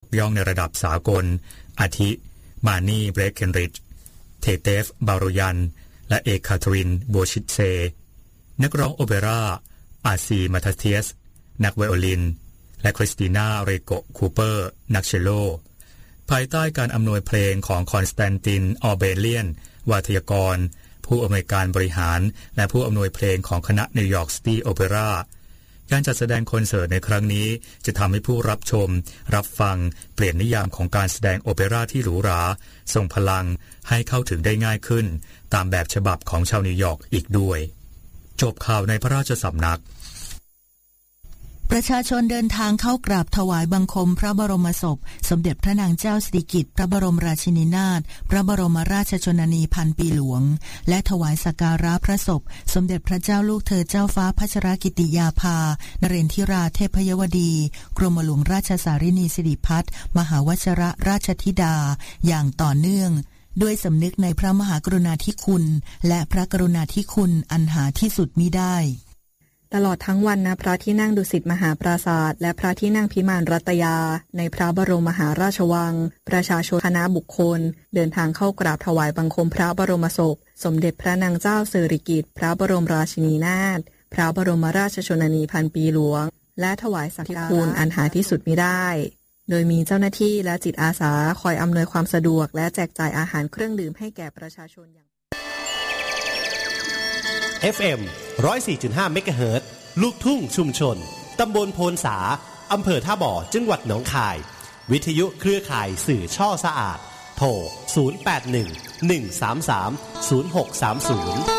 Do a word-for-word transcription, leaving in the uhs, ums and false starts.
ย่องในระดับสากลอาทิมานีเบรเคนริดจ์เทเตฟบาโรยันและเอกคาทรินโบชิตเซนักร้องโอเปร่าอาซีมาทาเทียสนักไวโอลินและคริสติน่าเรโกคูเปอร์นักเชลโลภายใต้การอำนวยเพลงของคอนสแตนตินออเบเลียนวาทยากรผู้อำนวยการบริหารและผู้อำนวยเพลงของคณะนิวยอร์กซิตี้โอเปร่าการจัดแสดงคอนเสิร์ตในครั้งนี้จะทำให้ผู้รับชมรับฟังเปลี่ยนนิยามของการแสดงโอเปร่าที่หรูหราทรงพลังให้เข้าถึงได้ง่ายขึ้นตามแบบฉบับของชาวนิวยอร์กอีกด้วยจบข่าวในพระราชสำนักประชาชนเดินทางเข้ากราบถวายบังคมพระบรมศพสมเด็จพระนางเจ้าสิริกิติ์พระบรมราชินีนาถพระบรมราชชนนีพันปีหลวงและถวายสักการะพระศพสมเด็จพระเจ้าลูกเธอเจ้าฟ้าพัชรกิติยาภานเรนทิราเทพยวดีกรมหลวงราชสารินีสิริพัฒน์มหาวชรราชธิดาอย่างต่อเนื่องด้วยสำนึกในพระมหากรุณาธิคุณและพระกรุณาธิคุณอันหาที่สุดมิได้ตลอดทั้งวันณพระที่นั่งดุสิตมหาปราสาทและพระที่นั่งพิมานรัตยาในพระบรมมหาราชวังประชาชนคณะบุคคลเดินทางเข้ากราบถวายบังคมพระบรมศพสมเด็จพระนางเจ้าสิริกิติ์พระบรมราชินีนาถพระบรมราชชนนีพันปีหลวงและถวายสักการะคุณอันหาที่สุดมิได้โดยมีเจ้าหน้าที่และจิตอาสาคอยอำนวยความสะดวกและแจกจ่ายอาหารเครื่องดื่มให้แก่ประชาชนอย่างเอฟ เอ็ม หนึ่งร้อยสี่จุดห้า เมกะเฮิรตซ์ลูกทุ่งชุมชนตำบลโพนสาอำเภอท่าบ่อจังหวัดหนองคายวิทยุเครือข่ายสื่อช่อสะอาดโทรศูนย์ แปด หนึ่ง หนึ่ง สาม สาม ศูนย์ หก สาม ศูนย์